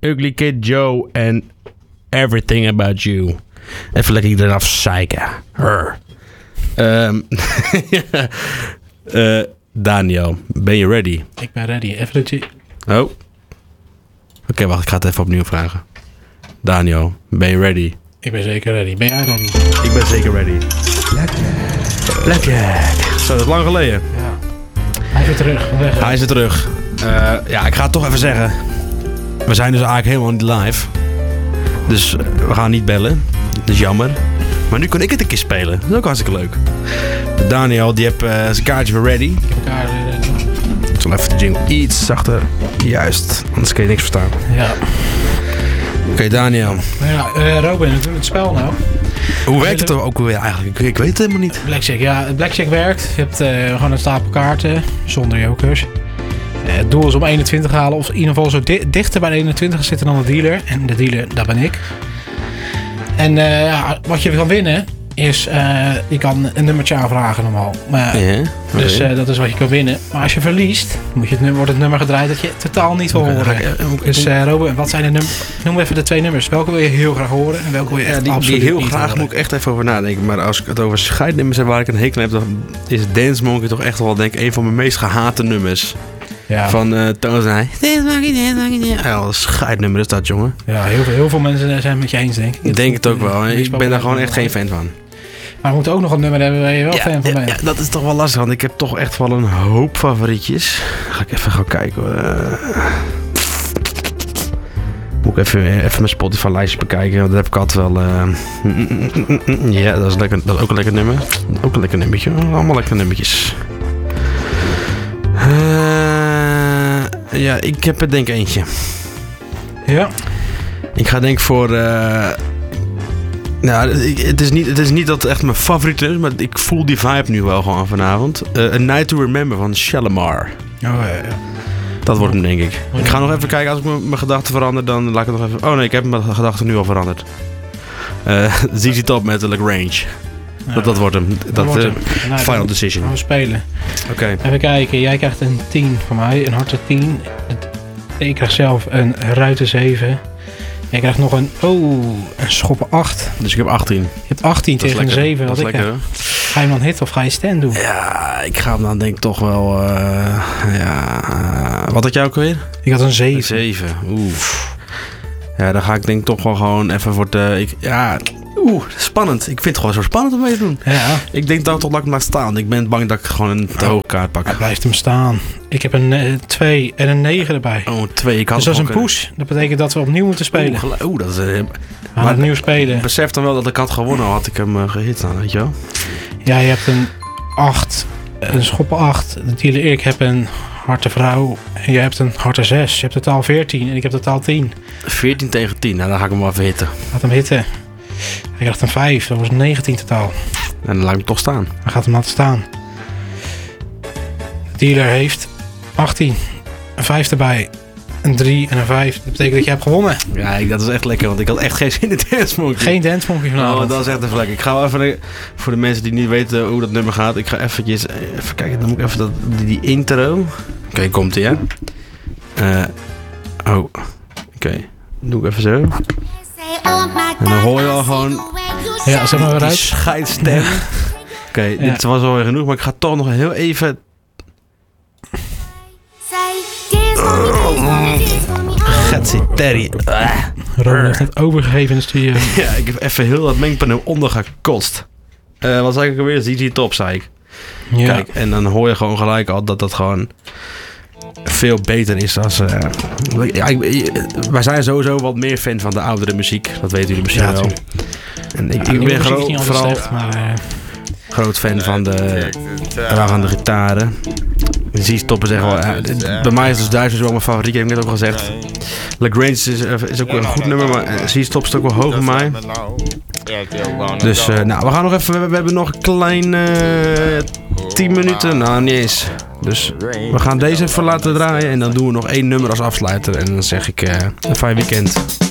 Ugly Kid Joe en Everything About You. Even lekker iedereen afzeiken. Daniel, ben je ready? Ik ben ready. Even de... Oh. Oké, wacht. Ik ga het even opnieuw vragen. Daniel, ben je ready? Ik ben zeker ready. Ben jij ready? Ik ben zeker ready. Lekker. Zo, dat is lang geleden. Ja. Hij is weer terug. Hij is weer terug. Ja, ik ga het toch even zeggen. We zijn dus eigenlijk helemaal niet live. Dus we gaan niet bellen. Dat is jammer. Maar nu kan ik het een keer spelen. Dat is ook hartstikke leuk. Daniel, die heeft zijn kaartje weer ready. Ik heb elkaar weer ready. Ik zal even de jingle iets zachter. Juist, anders kun je niks verstaan. Ja. Oké, Daniel. Ja, Robin, hoe doet het spel nou? Hoe werkt het ook weer eigenlijk? Ik weet het helemaal niet. Blackjack, ja. Blackjack werkt. Je hebt gewoon een stapel kaarten zonder jokers. Het doel is om 21 te halen. Of in ieder geval zo dichter bij de 21 zitten dan de dealer. En de dealer, dat ben ik. En wat je kan winnen is... je kan een nummertje aanvragen normaal. Maar, dus dat is wat je kan winnen. Maar als je verliest, wordt het nummer gedraaid dat je totaal niet wil horen. Dus Robin, wat zijn de nummers? Noem even de 2 nummers. Welke wil je heel graag horen en welke wil je echt absoluut die heel niet graag horen? moet ik echt even over nadenken. Maar als ik het over scheidnummers heb waar ik een hekel aan heb... dan is Dance Monkey toch echt wel denk ik een van mijn meest gehate nummers. Ja. Van Toon en hij. Ja, een scheidnummer is dat, jongen. Ja, heel veel mensen zijn het met je eens, denk ik. Ik denk het ook wel. Ik ben daar gewoon echt geen fan van. Maar we moeten ook nog een nummer hebben waar je wel fan van bent. Ja, dat is toch wel lastig, want ik heb toch echt wel een hoop favorietjes. Ga ik even gaan kijken. Moet ik even mijn Spotify-lijstje bekijken. Want dat heb ik altijd wel... Ja, dat is ook een lekker nummer. Ook een lekker nummertje. Allemaal lekker nummertjes. Ja, ik heb er denk ik eentje. Ja. Ik ga denk voor... Nou, het is niet dat het echt mijn favoriete is, maar ik voel die vibe nu wel gewoon vanavond. A Night to Remember van Shalimar. Oh, ja. Dat wordt hem, denk ik. Ik ga nog even kijken, als ik mijn gedachten verander, dan laat ik het nog even... Oh nee, ik heb mijn gedachten nu al veranderd. ZZ Top met Lagrange. Ja, dat wordt hem. Final decision. Gaan we spelen. Oké. Even kijken, jij krijgt een 10 van mij, een harte 10. Ik krijg zelf een ruiten 7. Jij krijgt nog een schoppen 8. Dus ik heb 18. Je hebt 18 tegen een 7. Dat is lekker, hè? Ga je hem dan hit of ga je stand doen? Ja, ik ga hem dan denk ik toch wel... Wat had jij ook alweer? Ik had een 7. Een 7, Ja, dan ga ik denk ik toch wel gewoon even voor de... spannend. Ik vind het gewoon zo spannend om mee te doen. Ja. Ik denk dat ik hem laat staan. Ik ben bang dat ik gewoon een te hoge kaart pak. Hij blijft hem staan. Ik heb een 2 en een 9 erbij. Oh, 2. Dus dat is een push. Dat betekent dat we opnieuw moeten spelen. Dat is... We gaan opnieuw spelen. Besef dan wel dat ik had gewonnen, al had ik hem gehit dan, weet je wel? Ja, je hebt een 8. Een schoppen 8. Ik heb een harte vrouw. En jij hebt een harte 6. Je hebt totaal 14 en ik heb totaal 10. 14 tegen 10. Nou, dan ga ik hem wel even hitten. Gaat hem hitten. Hij krijgt een 5. Dat was 19 totaal. En dan laat ik hem toch staan. Hij gaat hem laten staan. De dealer heeft 18. Een 5 erbij. Een 3 en een 5. Dat betekent dat je hebt gewonnen. Ja, dat is echt lekker, want ik had echt geen zin in Dance Monkey. Geen Dance Monkey vanavond. Oh, dat is echt even lekker. Ik ga wel even, voor de mensen die niet weten hoe dat nummer gaat, ik ga even kijken, dan moet ik even die intro. Oké, komt ie, hè? Oké. Doe ik even zo. En dan hoor je al gewoon... Ja, zeg maar weer uit. Scheidstem. Ja. Oké, dit was alweer genoeg, maar ik ga toch nog heel even... Getsie Terry. Robin heeft net overgegeven in de studio. Ja, ik heb even heel dat mengpaneel ondergekost. Wat zei ik alweer? ZZ Top, zei ik. Ja. Kijk, en dan hoor je gewoon gelijk al dat dat gewoon veel beter is als... wij zijn sowieso wat meer fan van de oudere muziek. Dat weten jullie misschien wel. En ik ben vooral groot fan van de gitaren. ZZ Top is echt wel... bij mij is dus Duitsers wel mijn favoriet, heb ik net ook al gezegd. Lagrange is ook wel een goed nummer, maar ZZ Top is ook wel hoog bij mij. Dus we gaan nog even... We hebben nog een klein 10 minuten. Nou, niet eens. Dus we gaan deze even laten draaien en dan doen we nog 1 nummer als afsluiter. En dan zeg ik een fijn weekend.